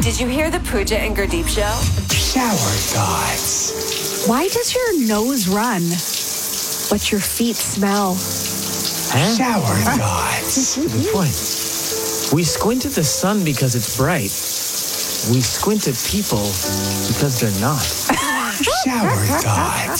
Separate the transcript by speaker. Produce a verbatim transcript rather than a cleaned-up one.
Speaker 1: Did you hear the Pooja and Gurdeep show?
Speaker 2: Shower thoughts.
Speaker 3: Why does your nose run, but your feet smell?
Speaker 2: Huh? Shower thoughts.
Speaker 4: Good point. We squint at the sun because it's bright. We squint at people because they're not.
Speaker 2: Shower thoughts.